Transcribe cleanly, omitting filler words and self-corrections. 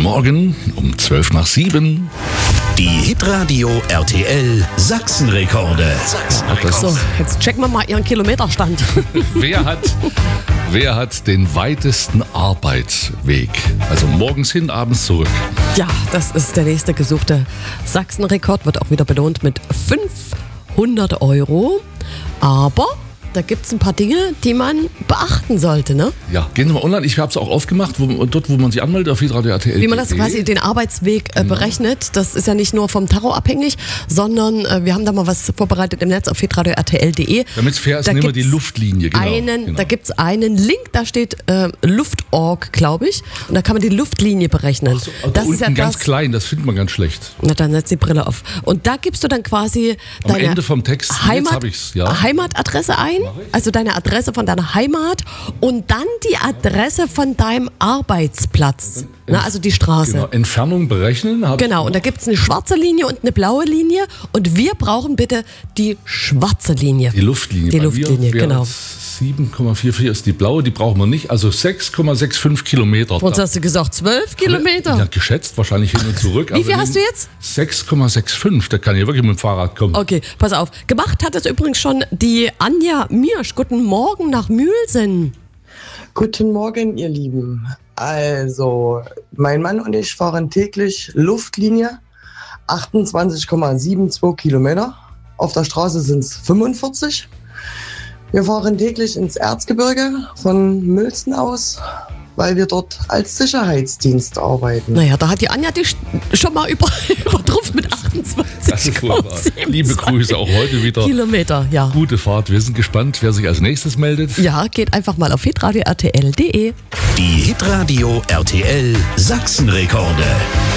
Morgen um 6:55. Die Hitradio RTL Sachsenrekorde. So, jetzt checken wir mal Ihren Kilometerstand. Wer hat den weitesten Arbeitsweg? Also morgens hin, abends zurück. Ja, das ist der nächste gesuchte Sachsenrekord, wird auch wieder belohnt mit 500 €. Aber da gibt es ein paar Dinge, die man beachten sollte, ne? Ja, gehen Sie mal online. Ich habe es auch aufgemacht, dort, wo man sich anmeldet, auf hitradio RTL. Wie man das quasi den Arbeitsweg berechnet. Das ist ja nicht nur vom Tacho abhängig, sondern wir haben da mal was vorbereitet im Netz auf hitradio RTL.de. Damit es fair ist, nehmen wir die Luftlinie. Genau. Da gibt es einen Link, da steht Luftorg, glaube ich. Und da kann man die Luftlinie berechnen. Ach so, das ist ja ganz klein, das findet man ganz schlecht. Na, dann setz die Brille auf. Und da gibst du dann quasi am Ende vom Text, jetzt hab ich's, ja. Heimatadresse ein. Also deine Adresse von deiner Heimat und dann die Adresse von deinem Arbeitsplatz. Also die Straße. Genau, Entfernung berechnen. Genau, und da gibt es eine schwarze Linie und eine blaue Linie. Und wir brauchen bitte die schwarze Linie. Die Luftlinie. Die Luftlinie, genau. 7,44 ist die blaue, die brauchen wir nicht. Also 6,65 Kilometer. Und hast du gesagt 12 Kilometer? Ja, geschätzt, wahrscheinlich hin und zurück. Wie viel hast du jetzt? 6,65, da kann ich wirklich mit dem Fahrrad kommen. Okay, pass auf. Gemacht hat es übrigens schon die Anja Miersch. Guten Morgen nach Mühlsen. Guten Morgen, ihr Lieben. Also, mein Mann und ich fahren täglich Luftlinie, 28,72 Kilometer. Auf der Straße sind es 45. Wir fahren täglich ins Erzgebirge von Mülzen aus, weil wir dort als Sicherheitsdienst arbeiten. Naja, da hat die Anja dich schon mal übertrumpft mit 28. Das ist wohl wahr. Liebe Grüße auch heute wieder. Kilometer, ja. Gute Fahrt. Wir sind gespannt, wer sich als nächstes meldet. Ja, geht einfach mal auf hitradio RTL.de. Die Hitradio RTL Sachsenrekorde.